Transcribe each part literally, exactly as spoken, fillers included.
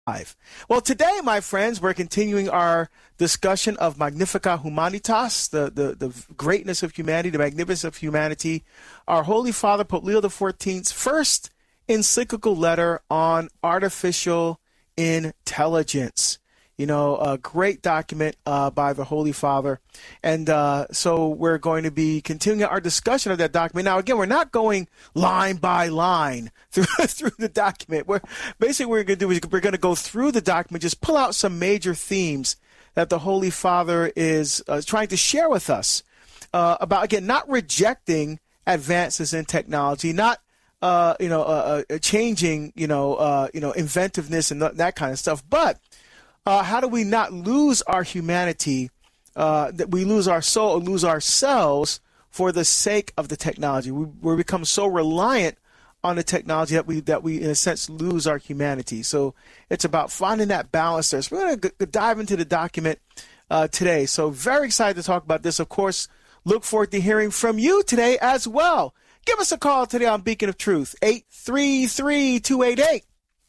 Well, today, my friends, we're continuing our discussion of Magnificat Humanitas, the, the, the greatness of humanity, the magnificence of humanity. Our Holy Father, Pope Leo the fourteenth's first encyclical letter on artificial intelligence. You know, a great document uh, by the Holy Father. And uh, so we're going to be continuing our discussion of that document. Now, again, we're not going line by line through through the document. We're, basically, what we're going to do is we're going to go through the document, just pull out some major themes that the Holy Father is uh, trying to share with us uh, about, again, not rejecting advances in technology, not uh, you know, uh, uh, changing, you know, uh, you know, inventiveness and th- that kind of stuff, but Uh, how do we not lose our humanity, uh, that we lose our soul or lose ourselves for the sake of the technology? We, we become so reliant on the technology that we, that we, in a sense, lose our humanity. So it's about finding that balance there. So we're going to g- dive into the document uh, today. So very excited to talk about this. Of course, look forward to hearing from you today as well. Give us a call today on Beacon of Truth, eight three three, two eight eight,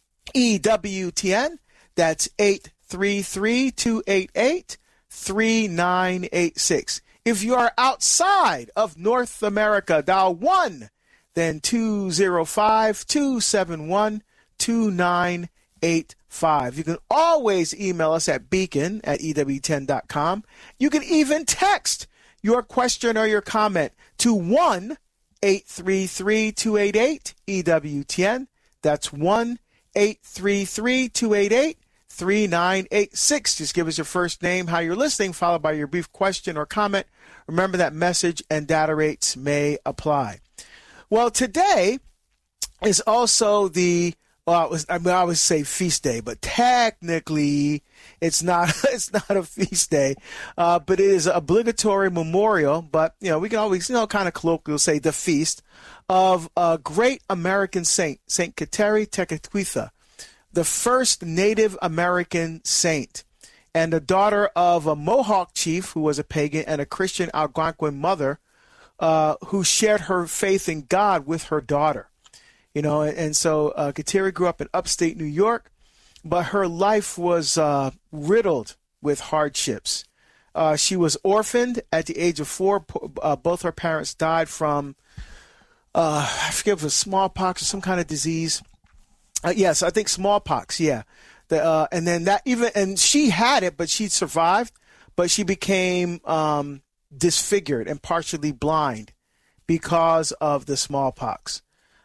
E W T N. That's eight three three, two eight eight, three nine eight six. If you are outside of North America, dial one, then two zero five, two seven one, two nine eight five. You can always email us at beacon at E W ten dot com. You can even text your question or your comment to one eight three three, two eight eight, E W ten. That's one eight three three, two eight eight, three nine eight six. Just give us your first name, how you're listening, followed by your brief question or comment. Remember that message and data rates may apply. Well, today is also the, well, it was, I, mean, I always say feast day, but technically it's not, it's not a feast day, uh, but it is an obligatory memorial. But, you know, we can always, you know, kind of colloquially say the feast of a great American saint, Saint Kateri Tekakwitha, the first Native American saint, and the daughter of a Mohawk chief who was a pagan and a Christian Algonquin mother uh, who shared her faith in God with her daughter. You know, and, and so uh, Kateri grew up in upstate New York, but her life was uh, riddled with hardships. Uh, she was orphaned at the age of four. Uh, both her parents died from, uh, I forget if it was smallpox or some kind of disease. Uh, yes, I think smallpox. Yeah, the, uh, and then that even and she had it, but she survived. But she became um, disfigured and partially blind because of the smallpox.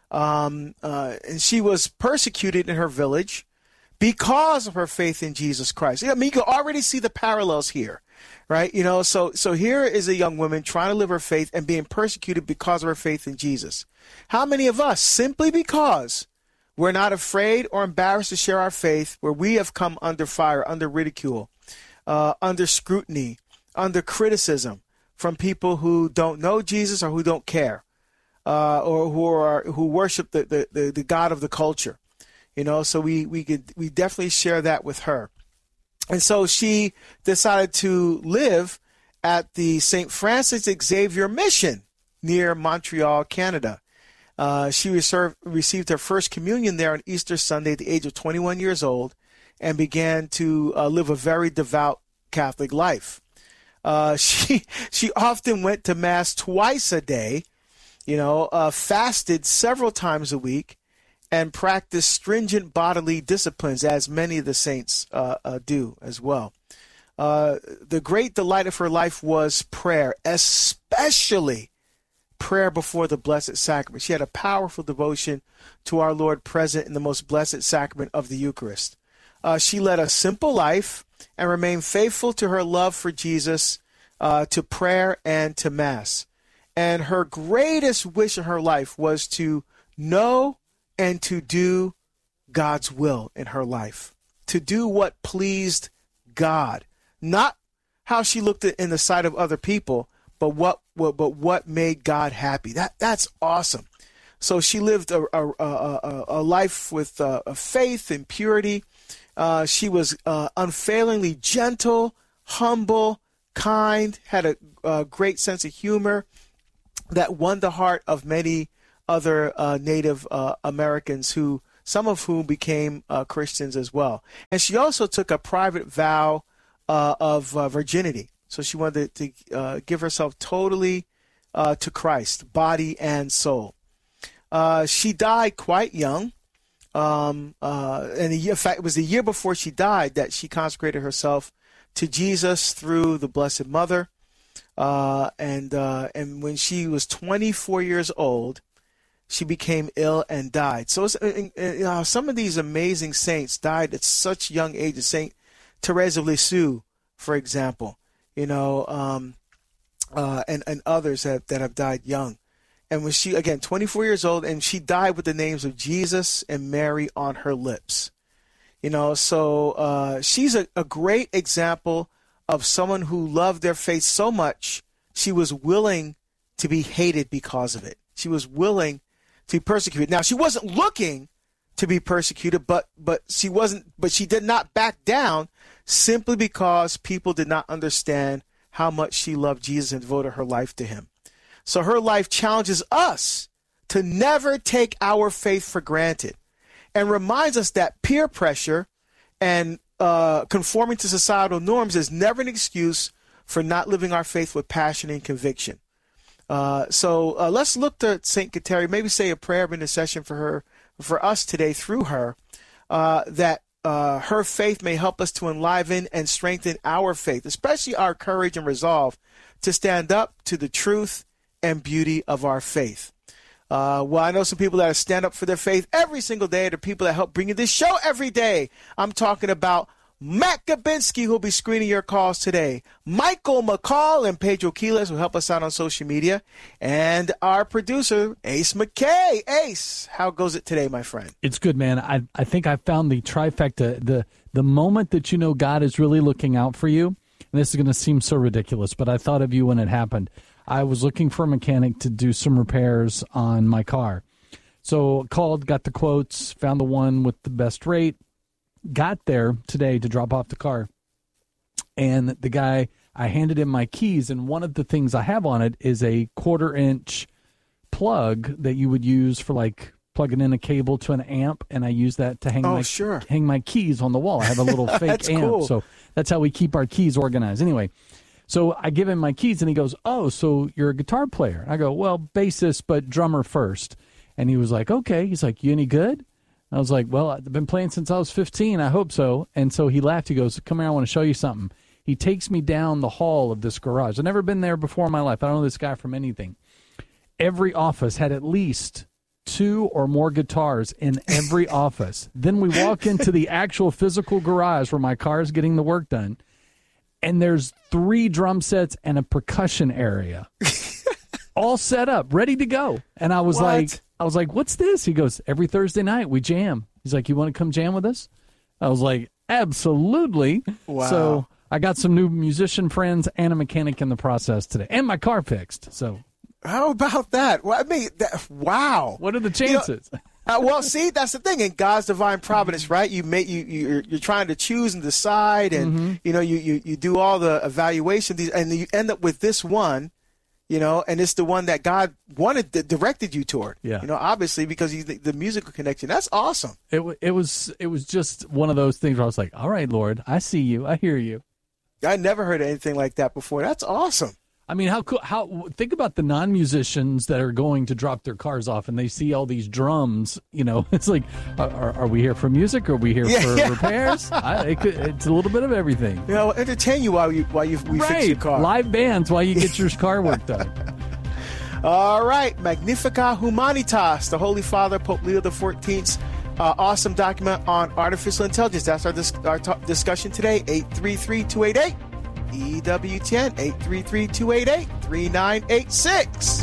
Um, uh, and she was persecuted in her village because of her faith in Jesus Christ. I mean, you can already see the parallels here, right? You know, so so here is a young woman trying to live her faith and being persecuted because of her faith in Jesus. How many of us, simply because we're not afraid or embarrassed to share our faith, where we have come under fire, under ridicule, uh, under scrutiny, under criticism from people who don't know Jesus or who don't care, uh, or who are who worship the, the, the, the God of the culture, you know? So we we could we definitely share that with her, and so she decided to live at the Saint Francis Xavier Mission near Montreal, Canada. Uh, she reserved, received her first communion there on Easter Sunday at the age of twenty-one years old and began to uh, live a very devout Catholic life. Uh, she she often went to Mass twice a day, you know, uh, fasted several times a week, and practiced stringent bodily disciplines, as many of the saints uh, uh, do as well. Uh, the great delight of her life was prayer, especially prayer before the Blessed Sacrament. She had a powerful devotion to our Lord present in the most blessed sacrament of the Eucharist. Uh, she led a simple life and remained faithful to her love for Jesus, uh, to prayer and to Mass. And her greatest wish in her life was to know and to do God's will in her life, to do what pleased God, not how she looked at in the sight of other people, but what, what but what made God happy. That that's awesome. So she lived a a, a, a life with uh, a faith and purity. Uh, she was uh, unfailingly gentle, humble, kind, had a, a great sense of humor that won the heart of many other uh, Native uh, Americans who some of whom became uh, Christians as well. And she also took a private vow uh, of uh, virginity. So she wanted to, to uh, give herself totally uh, to Christ, body and soul. Uh, she died quite young. Um, uh, and in fact, it was the year before she died that she consecrated herself to Jesus through the Blessed Mother. Uh, and uh, and when she was twenty-four years old, she became ill and died. So it's, uh, uh, some of these amazing saints died at such young ages. Saint Therese of Lisieux, for example, you know, um, uh, and, and others have, that have died young. And when she, again, twenty-four years old, and she died with the names of Jesus and Mary on her lips. You know, so uh, she's a, a great example of someone who loved their faith so much, she was willing to be hated because of it. She was willing to be persecuted. Now, she wasn't looking to be persecuted, but but she wasn't, but she did not back down simply because people did not understand how much she loved Jesus and devoted her life to him. So her life challenges us to never take our faith for granted and reminds us that peer pressure and uh, conforming to societal norms is never an excuse for not living our faith with passion and conviction. Uh, so uh, let's look to Saint Kateri, maybe say a prayer of intercession for her, for us today through her, uh, that uh, her faith may help us to enliven and strengthen our faith, especially our courage and resolve to stand up to the truth and beauty of our faith. Uh, well, I know some people that stand up for their faith every single day. The people that help bring you this show every day. I'm talking about Matt Gabinski, who'll be screening your calls today. Michael McCall and Pedro Quiles will help us out on social media. And our producer, Ace McKay. Ace, how goes it today, my friend? It's good, man. I I think I found the trifecta, the, the moment that you know God is really looking out for you. And this is going to seem so ridiculous, but I thought of you when it happened. I was looking for a mechanic to do some repairs on my car. So called, got the quotes, found the one with the best rate, got there today to drop off the car. And the guy, I handed him my keys, and one of the things I have on it is a quarter inch plug that you would use for like plugging in a cable to an amp, and I use that to hang oh, my sure. hang my keys on the wall. I have a little fake amp, cool. So that's how we keep our keys organized. Anyway, so I give him my keys, and he goes, "Oh, so you're a guitar player?" And I go, "Well, bassist, but drummer first." And he was like, "Okay." He's like, "You any good?" I was like, "Well, I've been playing since I was fifteen. I hope so." And so he laughed. He goes, "Come here, I want to show you something." He takes me down the hall of this garage. I've never been there before in my life. I don't know this guy from anything. Every office had at least two or more guitars in every office. Then we walk into the actual physical garage where my car is getting the work done, and there's three drum sets and a percussion area all set up, ready to go. And I was what? like, I was like, "What's this?" He goes, "Every Thursday night we jam." He's like, "You want to come jam with us?" I was like, "Absolutely." Wow. So I got some new musician friends and a mechanic in the process today, and my car fixed. So how about that? Well, I mean, that, wow. What are the chances? You know, uh, well, see, that's the thing in God's divine providence, right? You make you you you're trying to choose and decide, and mm-hmm. you know you, you you do all the evaluation, these, and you end up with this one, you know, and it's the one that God wanted, that directed you toward. Yeah. You know, obviously because you, the, the musical connection. That's awesome. It it was it was just one of those things where I was like, "All right, Lord, I see you, I hear you." I never heard of anything like that before. That's awesome. I mean, how cool? How think about the non-musicians that are going to drop their cars off and they see all these drums. You know, it's like, are, are we here for music? Or are we here yeah, for yeah. repairs? I, it could, it's a little bit of everything. You know, entertain you while you while you we right. fix your car. Live bands while you get your car work done. All right, Magnificat Humanitas, the Holy Father, Pope Leo the fourteenth's uh, awesome document on artificial intelligence. That's our, dis- our t- discussion today. eight three three, two eight eight, E W T N, eight three three, two eight eight, three nine eight six.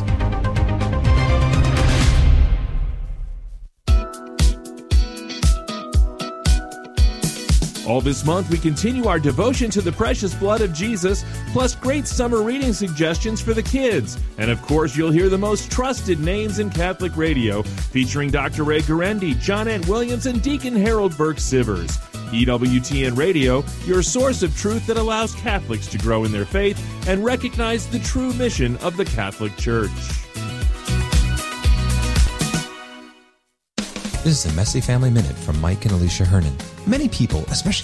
All this month, we continue our devotion to the precious blood of Jesus, plus great summer reading suggestions for the kids. And of course, you'll hear the most trusted names in Catholic radio, featuring Doctor Ray Guarendi, John Ant Williams, and Deacon Harold Burke-Sivers. E W T N Radio, your source of truth that allows Catholics to grow in their faith and recognize the true mission of the Catholic Church. This is a Messy Family Minute from Mike and Alicia Hernon. Many people, especially